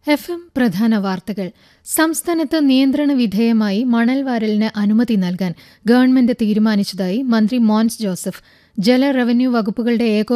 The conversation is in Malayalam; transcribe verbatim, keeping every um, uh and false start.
എഫ് എം പ്രധാന വാർത്തകൾ. സംസ്ഥാനത്ത് നിയന്ത്രണ വിധേയമായി മണൽ വാരലിന് അനുമതി നൽകാൻ ഗവൺമെന്റ് തീരുമാനിച്ചതായി മന്ത്രി മോൻസ് ജോസഫ്. ജല റവന്യൂ വകുപ്പുകളുടെ ഏകോപ